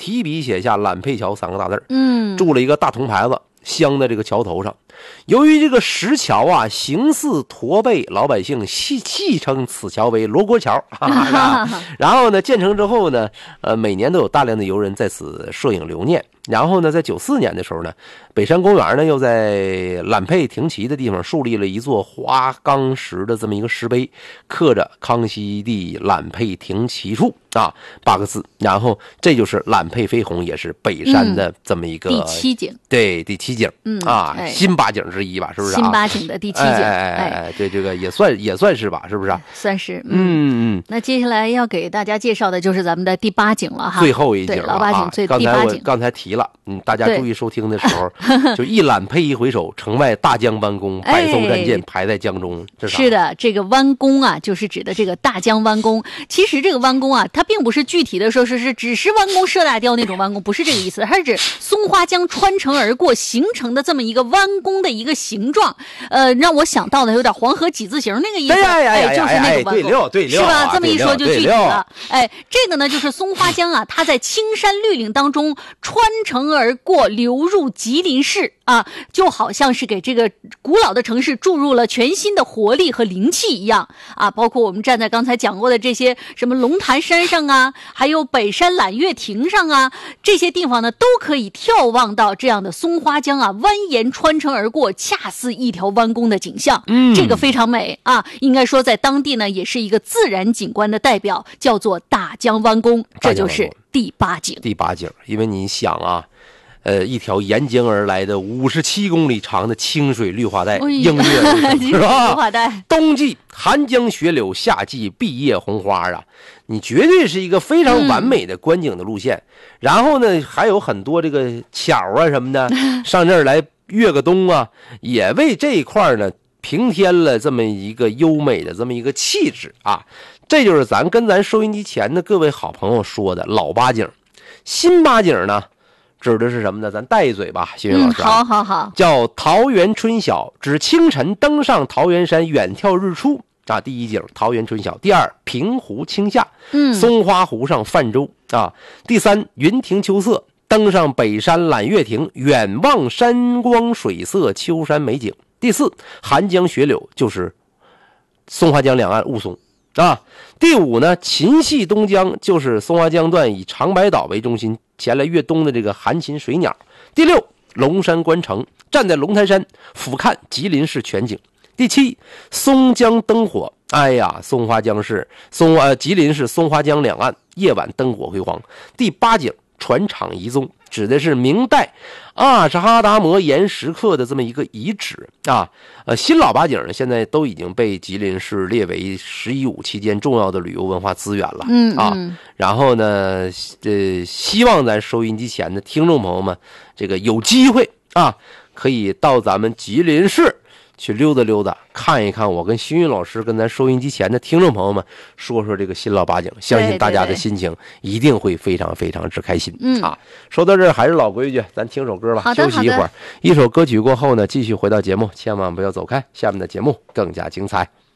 提笔写下揽佩桥3个大字，铸了一个大铜牌子，镶在这个桥头上。由于这个石桥啊形似驼背，老百姓戏称此桥为罗锅桥。然后呢，建成之后呢，每年都有大量的游人在此摄影留念。然后呢，在94年的时候呢，北山公园呢又在揽佩停骑的地方树立了一座花岗石的这么一个石碑，刻着康熙帝揽佩停骑处啊8个字。然后这就是揽佩飞鸿，也是北山的这么一个第7景， 对，第7景新8景之一吧，是不是新8景的第7景？ 对，这个也算是吧，是不是？ 算是。那接下来要给大家介绍的就是咱们的第8景了哈， 最后一景了， 老8景第8景。 刚才提了，大家注意收听的时候，就一揽佩一回首，城外大江湾宫，百艘战舰排在江中。 是的，这个湾宫啊，就是指的这个大江湾宫。其实这个湾宫啊，它并不是具体的说是只是弯弓射大雕那种弯弓，不是这个意思，它是指松花江穿城而过形成的这么一个弯弓的一个形状。让我想到的有点黄河几字形那个意思，就是那个弯弓， 对， 是吧？这么一说就具体了。这个呢就是松花江啊，它在青山绿岭当中穿城而过，流入吉林市啊，就好像是给这个古老的城市注入了全新的活力和灵气一样啊。包括我们站在刚才讲过的这些什么龙潭山上啊，还有北山揽月亭上啊，这些地方呢都可以眺望到这样的松花江啊蜿蜒穿城而过，恰似一条弯弓的景象。这个非常美啊，应该说在当地呢也是一个自然景观的代表，叫做大江湾宫。这就是第8景。 第8景，因为你想啊，一条沿江而来的57公里长的清水绿化带，映月是吧？绿化带，冬季寒江雪柳，夏季碧叶红花啊，你绝对是一个非常完美的观景的路线。然后呢，还有很多这个桥啊什么的，上这儿来越个冬啊，也为这一块呢平添了这么一个优美的这么一个气质啊。这就是咱收音机前的各位好朋友说的老8景。新8景呢指的是什么呢？咱带一嘴吧，新云老师。 好， 叫桃源春晓，指清晨登上桃源山远眺日出啊。第1景桃源春晓，第2平湖清夏，松花湖上泛舟啊。第3云亭秋色，登上北山揽月亭，远望山光水色，秋山美景。第4寒江雪柳，就是松花江两岸雾凇啊。第5呢秦戏东江，就是松花江段以长白岛为中心前来越冬的这个寒禽水鸟。第6龙山关城，站在龙潭山俯瞰吉林市全景。第7松江灯火，松花江是吉林市松花江两岸夜晚灯火辉煌。第8景船厂遗踪，指的是明代阿什哈达摩岩石刻的这么一个遗址啊。新老8景呢，现在都已经被吉林市列为“11·5”期间重要的旅游文化资源了然后呢，希望咱收音机前的听众朋友们，这个有机会啊，可以到咱们吉林市去溜达溜达，看一看我跟新云老师跟咱收音机前的听众朋友们说这个新老8景，相信大家的心情一定会非常非常之开心说到这儿还是老规矩，咱听首歌吧，休息一会儿。一首歌曲过后呢，继续回到节目，千万不要走开，下面的节目更加精彩。